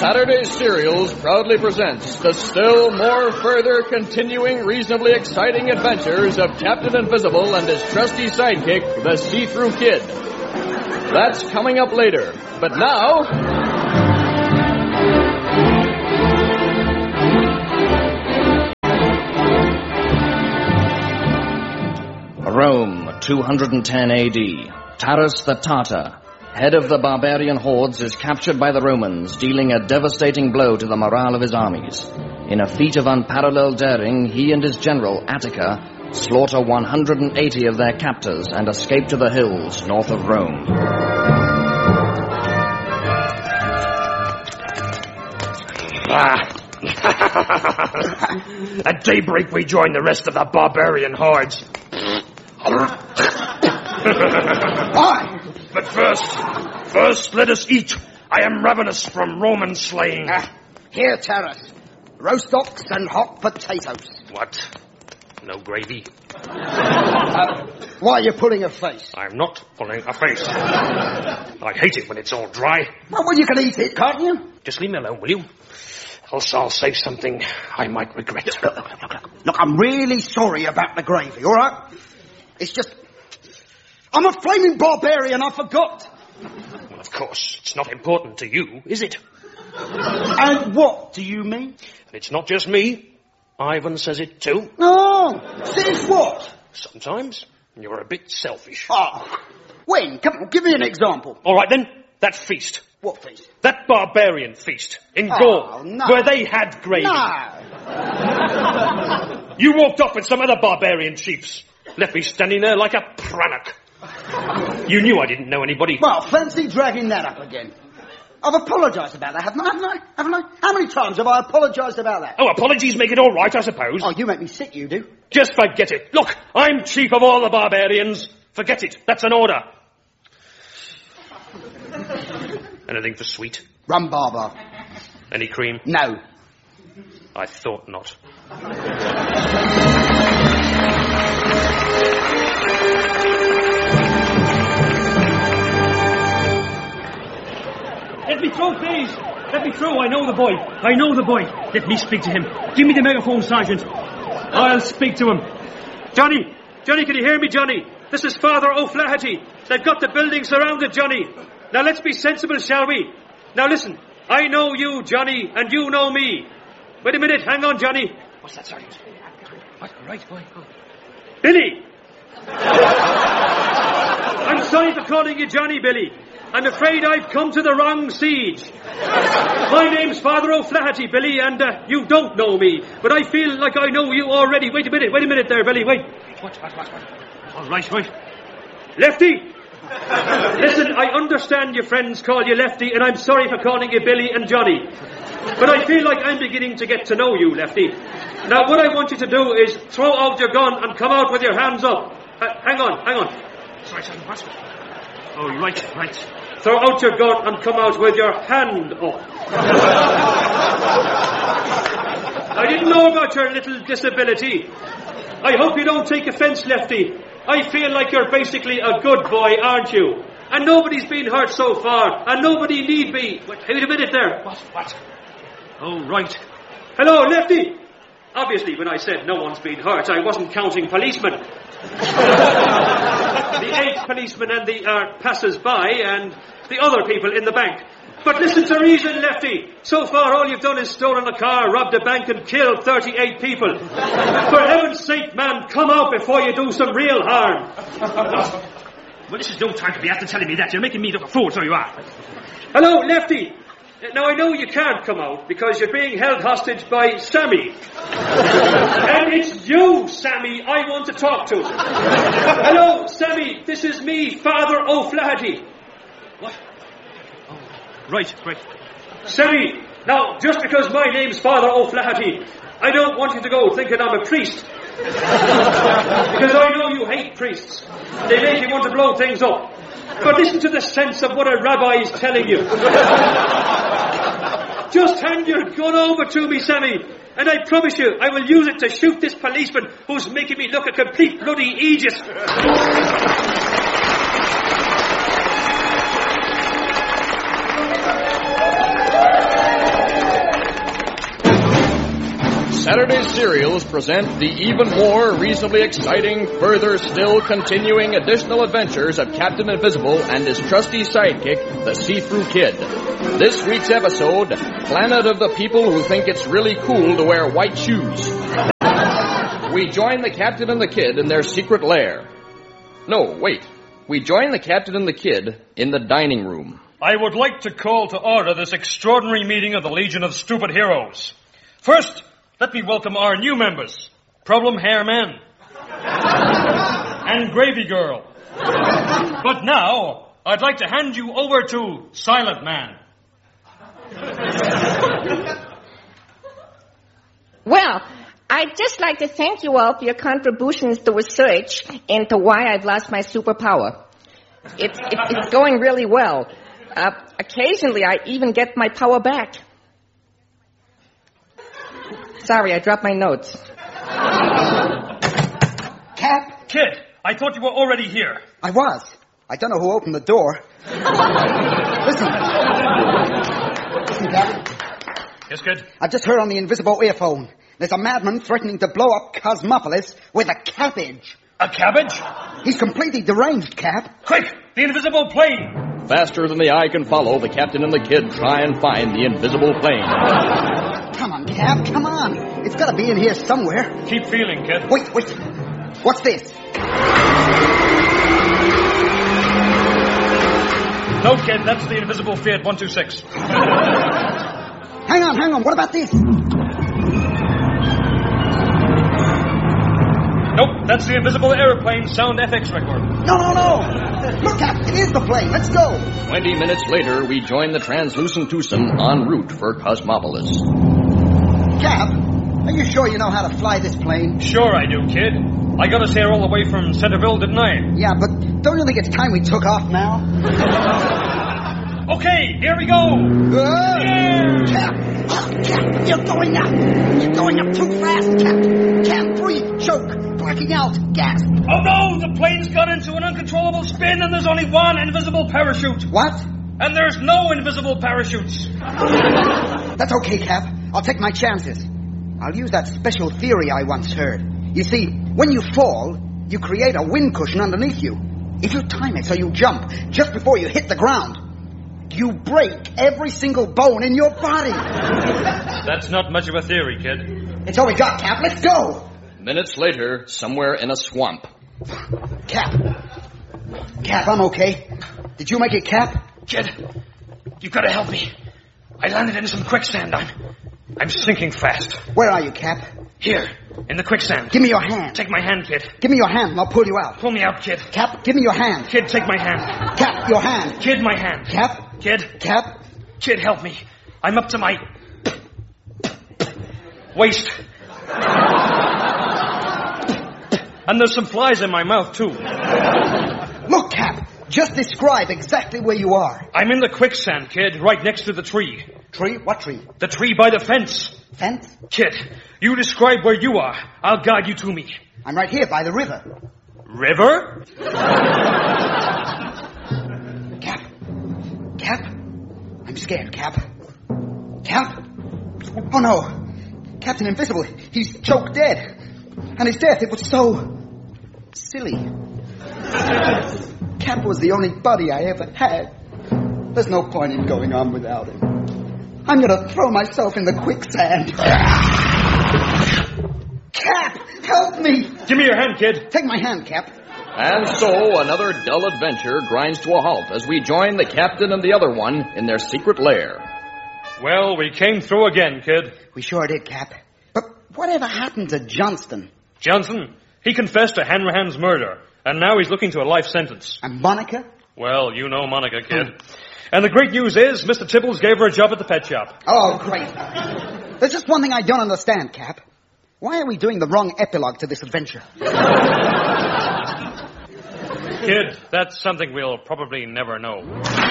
Saturday Serials proudly presents the still more further continuing reasonably exciting adventures of Captain Invisible and his trusty sidekick, the See-Through Kid. That's coming up later. But now... Rome, 210 A.D. Taras the Tartar, head of the barbarian hordes, is captured by the Romans, dealing a devastating blow to the morale of his armies. In a feat of unparalleled daring, he and his general, Attica, slaughter 180 of their captors and escape to the hills north of Rome. At daybreak we join the rest of the barbarian hordes. But first let us eat. I am ravenous from Roman slaying. Here, Taras. Roast ox and hot potatoes. What? No gravy? Why are you pulling a face? I'm not pulling a face. I hate it when it's all dry. Well, you can eat it, can't you? Just leave me alone, will you? Else I'll say something I might regret. Look, I'm really sorry about the gravy, all right? It's just... I'm a flaming barbarian, I forgot. Well, of course, it's not important to you, is it? And what do you mean? And it's not just me. Ivan says it too. Oh, says what? Sometimes you're a bit selfish. Oh, when? Come on, give me an example. All right, then. That feast. What feast? That barbarian feast in Gaul, no. where they had gravy. No. You walked off with some other barbarian chiefs. Left me standing there like a prannock. You knew I didn't know anybody. Well, fancy dragging that up again. I've apologised about that, haven't I? How many times have I apologised about that? Oh, apologies make it all right, I suppose. Oh, you make me sick, you do. Just forget it. Look, I'm chief of all the barbarians. Forget it. That's an order. Anything for sweet? Rum barber. Any cream? No. I thought not. Let me through, please. Let me through. I know the boy. Let me speak to him. Give me the megaphone, Sergeant. I'll speak to him. Johnny, can you hear me, Johnny? This is Father O'Flaherty. They've got the building surrounded, Johnny. Now let's be sensible, shall we? Now listen, I know you, Johnny, and you know me. Wait a minute, hang on, Johnny. What's that, Sergeant? What? Right, boy. Billy! I'm sorry for calling you Johnny, Billy. I'm afraid I've come to the wrong siege. My name's Father O'Flaherty, Billy, and you don't know me, but I feel like I know you already. Wait a minute there, Billy, wait. What? All right. Lefty! Listen, I understand your friends call you Lefty, and I'm sorry for calling you Billy and Johnny. But I feel like I'm beginning to get to know you, Lefty. Now, what I want you to do is throw out your gun and come out with your hands up. Hang on. Sorry, Sergeant, what? Oh, right. Throw out your gun and come out with your hand up. I didn't know about your little disability. I hope you don't take offence, Lefty. I feel like you're basically a good boy, aren't you? And nobody's been hurt so far, and nobody need be. Wait a minute there. What? Oh, right. Hello, Lefty. Obviously, when I said no one's been hurt, I wasn't counting policemen. The 8 policemen and the passers-by and the other people in the bank. But listen to reason, Lefty. So far, all you've done is stolen a car, robbed a bank, and killed 38 people. For heaven's sake, man, come out before you do some real harm. Well, this is no time to be after telling me that. You're making me look a fool, so you are. Hello, Lefty. Now, I know you can't come out because you're being held hostage by Sammy. And it's you, Sammy, I want to talk to. Hello, Sammy, this is me, Father O'Flaherty. What? Oh, right. Sammy, now, just because my name's Father O'Flaherty, I don't want you to go thinking I'm a priest. Because I know you hate priests. They make you want to blow things up. But listen to the sense of what a rabbi is telling you. Just hand your gun over to me, Sammy, and I promise you I will use it to shoot this policeman who's making me look a complete bloody Aegis. Saturday Serials present the even more reasonably exciting, further still continuing additional adventures of Captain Invisible and his trusty sidekick, the See-Through Kid. This week's episode, Planet of the People Who Think It's Really Cool to Wear White Shoes. We join the Captain and the Kid in their secret lair. No, wait. We join the Captain and the Kid in the dining room. I would like to call to order this extraordinary meeting of the Legion of Stupid Heroes. First, let me welcome our new members, Problem Hair Man and Gravy Girl. But now, I'd like to hand you over to Silent Man. Well, I'd just like to thank you all for your contributions to research into why I've lost my superpower. It's going really well. Occasionally, I even get my power back. Sorry, I dropped my notes. Cap? Kid, I thought you were already here. I was. I don't know who opened the door. Listen, Cap. Yes, kid? I've just heard on the invisible earphone. There's a madman threatening to blow up Cosmopolis with a cabbage. A cabbage? He's completely deranged, Cap. Quick, the invisible plane! Faster than the eye can follow, the Captain and the Kid try and find the invisible plane. Come on, Cap, come on. It's got to be in here somewhere. Keep feeling, kid. Wait. What's this? No, kid, that's the invisible Fiat 126. Hang on. What about this? Nope, that's the invisible airplane sound FX record. No. Look, Cap, it is the plane. Let's go. 20 minutes later, we join the translucent twosome en route for Cosmopolis. Cap, are you sure you know how to fly this plane? Sure I do, kid. I got us here all the way from Centerville, didn't I? Yeah, but don't you think it's time we took off now? Okay, here we go. Cap, you're going up. You're going up too fast, Cap. Can't breathe, choke, blacking out, gasp. Oh no, the plane's got into an uncontrollable spin and there's only one invisible parachute. What? And there's no invisible parachutes. That's okay, Cap. I'll take my chances. I'll use that special theory I once heard. You see, when you fall, you create a wind cushion underneath you. If you time it so you jump just before you hit the ground, you break every single bone in your body. That's not much of a theory, kid. It's all we got, Cap. Let's go. Minutes later, somewhere in a swamp. Cap, I'm okay. Did you make it, Cap? Kid, you gotta help me. I landed in some quicksand. I'm sinking fast. Where are you, Cap? Here, in the quicksand. Give me your hand. Take my hand, kid. Give me your hand and I'll pull you out. Pull me out, kid. Cap, give me your hand. Kid, take my hand. Cap, your hand. Kid, my hand. Cap. Kid. Cap. Kid, help me. I'm up to my waist. And there's some flies in my mouth, too. Look, Cap, just describe exactly where you are. I'm in the quicksand, kid, right next to the tree. Tree? What tree? The tree by the fence. Fence? Kid, you describe where you are. I'll guide you to me. I'm right here by the river. River? Cap? I'm scared, Cap. Cap? Oh, no. Captain Invisible, he's choked dead. And his death, it was so silly. Cap was the only buddy I ever had. There's no point in going on without him. I'm gonna throw myself in the quicksand. Cap, help me! Give me your hand, kid. Take my hand, Cap. And so, another dull adventure grinds to a halt as we join the Captain and the other one in their secret lair. Well, we came through again, kid. We sure did, Cap. But whatever happened to Johnston? Johnson, he confessed to Hanrahan's murder, and now he's looking to a life sentence. And Monica? Well, you know Monica, kid. And the great news is, Mr. Tibbles gave her a job at the pet shop. Oh, great. There's just one thing I don't understand, Cap. Why are we doing the wrong epilogue to this adventure? Kid, that's something we'll probably never know.